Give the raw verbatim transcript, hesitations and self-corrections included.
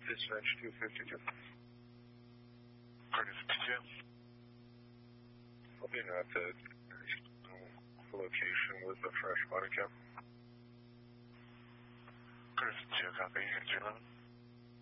Dispatch two fifty-two. Curtis fifty-two. I'll be at the location with a fresh body count. Curtis fifty-two, copy. Engine eleven.